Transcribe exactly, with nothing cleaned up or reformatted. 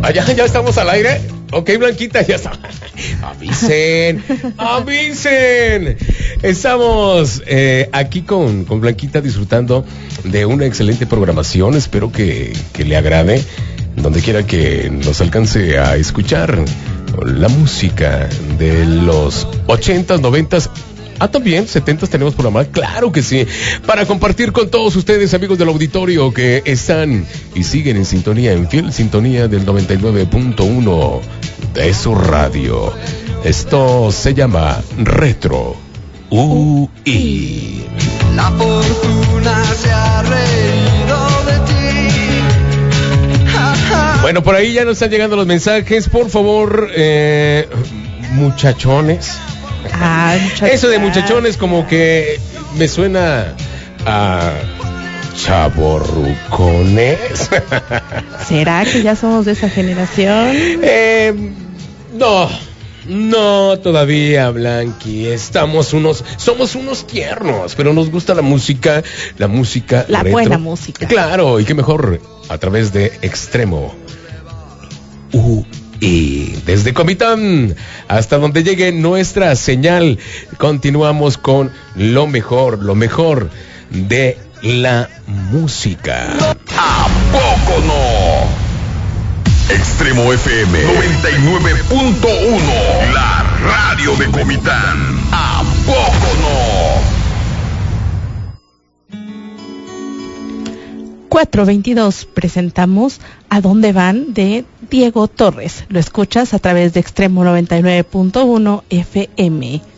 Allá ya estamos al aire. Ok, Blanquita, ya está. Avisen, avisen. Estamos eh, aquí con, con Blanquita disfrutando de una excelente programación. Espero que, que le agrade. Donde quiera que nos alcance a escuchar la música de los ochentas, noventas. Ah, también, setentas tenemos programada, claro que sí, para compartir con todos ustedes, amigos del auditorio, que están y siguen en sintonía, en fiel sintonía del noventa y nueve punto uno de su radio. Esto se llama Retro U I. La fortuna se ha reído de ti. Ja, ja. Bueno, por ahí ya nos están llegando los mensajes, por favor, eh, muchachones. Ah, Eso de muchachones como que me suena a chavorrucones. ¿Será que ya somos de esa generación? Eh, no, no todavía, Blanqui. Estamos unos, somos unos tiernos, pero nos gusta la música, la música La retro. buena música. Claro, y qué mejor a través de Extremo U. Y desde Comitán hasta donde llegue nuestra señal, continuamos con lo mejor, lo mejor de la música. ¿A poco no? Extremo F M noventa y nueve punto uno, la radio de Comitán. ¿A poco no? cuatro veintidós presentamos ¿A dónde van? De Diego Torres. Lo escuchas a través de Extremo noventa y nueve punto uno F M.